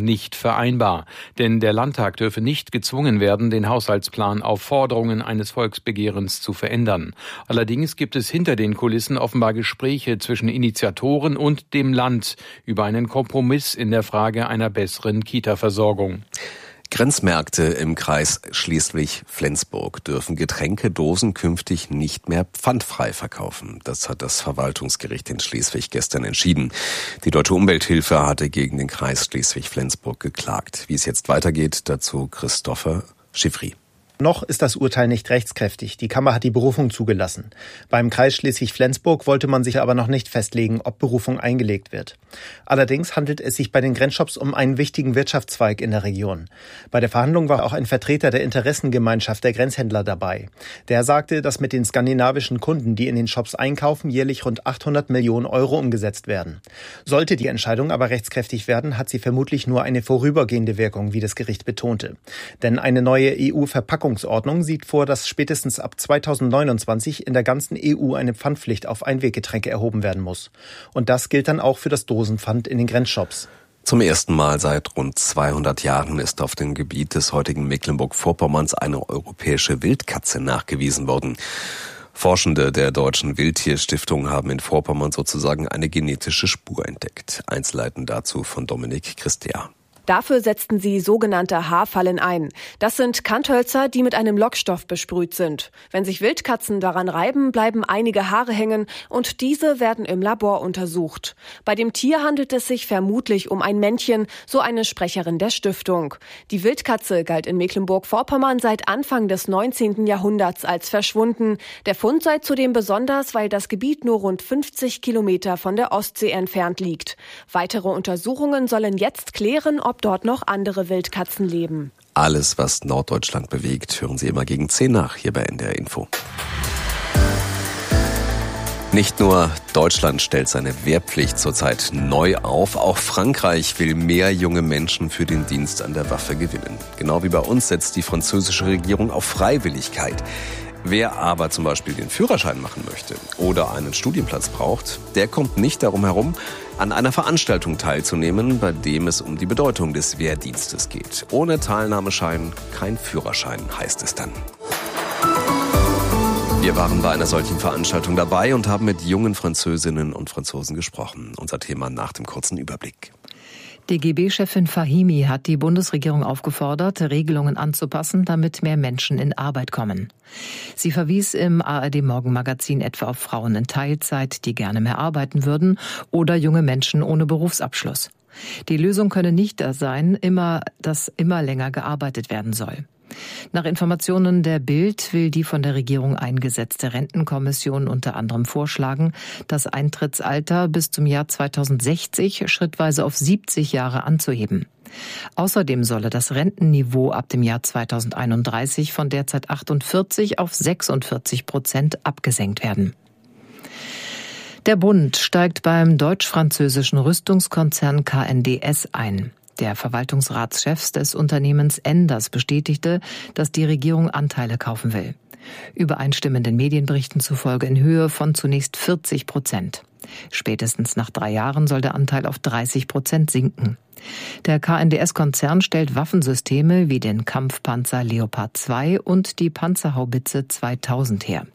nicht vereinbar. Denn der Landtag dürfe nicht gezwungen werden, den Haushaltsplan auf Forderungen eines Volksbegehrens zu verändern. Allerdings gibt es hinter den Kulissen offenbar Gespräche zwischen Initiatoren und dem Land über einen Kompromiss in der Frage einer besseren Kita-Versorgung. Grenzmärkte im Kreis Schleswig-Flensburg dürfen Getränkedosen künftig nicht mehr pfandfrei verkaufen. Das hat das Verwaltungsgericht in Schleswig gestern entschieden. Die Deutsche Umwelthilfe hatte gegen den Kreis Schleswig-Flensburg geklagt. Wie es jetzt weitergeht, dazu Christopher Schiffry. Noch ist das Urteil nicht rechtskräftig. Die Kammer hat die Berufung zugelassen. Beim Kreis Schleswig-Flensburg wollte man sich aber noch nicht festlegen, ob Berufung eingelegt wird. Allerdings handelt es sich bei den Grenzshops um einen wichtigen Wirtschaftszweig in der Region. Bei der Verhandlung war auch ein Vertreter der Interessengemeinschaft der Grenzhändler dabei. Der sagte, dass mit den skandinavischen Kunden, die in den Shops einkaufen, jährlich rund 800 Millionen Euro umgesetzt werden. Sollte die Entscheidung aber rechtskräftig werden, hat sie vermutlich nur eine vorübergehende Wirkung, wie das Gericht betonte. Denn eine neue EU-Verpackungsordnung sieht vor, dass spätestens ab 2029 in der ganzen EU eine Pfandpflicht auf Einweggetränke erhoben werden muss. Und das gilt dann auch für das Dosenpfand in den Grenzshops. Zum ersten Mal seit rund 200 Jahren ist auf dem Gebiet des heutigen Mecklenburg-Vorpommerns eine europäische Wildkatze nachgewiesen worden. Forschende der Deutschen Wildtierstiftung haben in Vorpommern sozusagen eine genetische Spur entdeckt. Einzelheiten dazu von Dominik Christea. Dafür setzten sie sogenannte Haarfallen ein. Das sind Kanthölzer, die mit einem Lockstoff besprüht sind. Wenn sich Wildkatzen daran reiben, bleiben einige Haare hängen und diese werden im Labor untersucht. Bei dem Tier handelt es sich vermutlich um ein Männchen, so eine Sprecherin der Stiftung. Die Wildkatze galt in Mecklenburg-Vorpommern seit Anfang des 19. Jahrhunderts als verschwunden. Der Fund sei zudem besonders, weil das Gebiet nur rund 50 Kilometer von der Ostsee entfernt liegt. Weitere Untersuchungen sollen jetzt klären, ob dort noch andere Wildkatzen leben. Alles, was Norddeutschland bewegt, hören Sie immer gegen 10 nach hier bei NDR Info. Nicht nur Deutschland stellt seine Wehrpflicht zurzeit neu auf, auch Frankreich will mehr junge Menschen für den Dienst an der Waffe gewinnen. Genau wie bei uns setzt die französische Regierung auf Freiwilligkeit. Wer aber zum Beispiel den Führerschein machen möchte oder einen Studienplatz braucht, der kommt nicht darum herum, an einer Veranstaltung teilzunehmen, bei dem es um die Bedeutung des Wehrdienstes geht. Ohne Teilnahmeschein kein Führerschein, heißt es dann. Wir waren bei einer solchen Veranstaltung dabei und haben mit jungen Französinnen und Franzosen gesprochen. Unser Thema nach dem kurzen Überblick. DGB-Chefin Fahimi hat die Bundesregierung aufgefordert, Regelungen anzupassen, damit mehr Menschen in Arbeit kommen. Sie verwies im ARD-Morgenmagazin etwa auf Frauen in Teilzeit, die gerne mehr arbeiten würden, oder junge Menschen ohne Berufsabschluss. Die Lösung könne nicht sein, dass immer länger gearbeitet werden soll. Nach Informationen der Bild will die von der Regierung eingesetzte Rentenkommission unter anderem vorschlagen, das Eintrittsalter bis zum Jahr 2060 schrittweise auf 70 Jahre anzuheben. Außerdem solle das Rentenniveau ab dem Jahr 2031 von derzeit 48 auf 46% abgesenkt werden. Der Bund steigt beim deutsch-französischen Rüstungskonzern KNDS ein. Der Verwaltungsratschef des Unternehmens Enders bestätigte, dass die Regierung Anteile kaufen will. Übereinstimmenden Medienberichten zufolge in Höhe von zunächst 40%. Spätestens nach 3 Jahren soll der Anteil auf 30% sinken. Der KNDS-Konzern stellt Waffensysteme wie den Kampfpanzer Leopard 2 und die Panzerhaubitze 2000 her.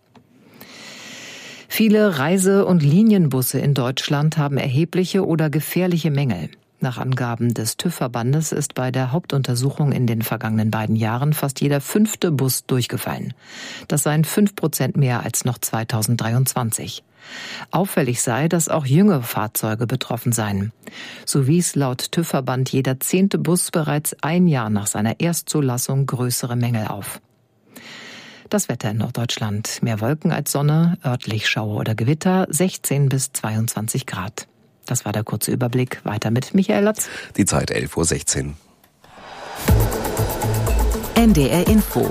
Viele Reise- und Linienbusse in Deutschland haben erhebliche oder gefährliche Mängel. Nach Angaben des TÜV-Verbandes ist bei der Hauptuntersuchung in den vergangenen 2 Jahren fast jeder 5. Bus durchgefallen. Das seien 5% mehr als noch 2023. Auffällig sei, dass auch jüngere Fahrzeuge betroffen seien. So wies laut TÜV-Verband jeder 10. Bus bereits 1 Jahr nach seiner Erstzulassung größere Mängel auf. Das Wetter in Norddeutschland. Mehr Wolken als Sonne, örtlich Schauer oder Gewitter, 16 bis 22 Grad. Das war der kurze Überblick. Weiter mit Michael Latz. Die Zeit 11.16 Uhr. NDR Info.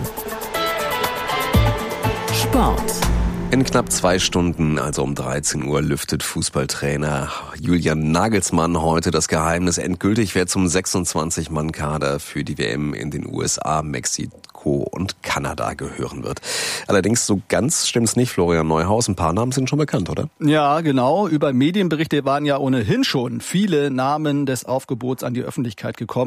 Sport. In knapp 2 Stunden, also um 13 Uhr, lüftet Fußballtrainer Julian Nagelsmann heute das Geheimnis endgültig, wer zum 26-Mann-Kader für die WM in den USA, Mexiko und Kanada gehören wird. Allerdings so ganz stimmt's nicht, Florian Neuhaus. Ein paar Namen sind schon bekannt, oder? Ja, genau. Über Medienberichte waren ja ohnehin schon viele Namen des Aufgebots an die Öffentlichkeit gekommen.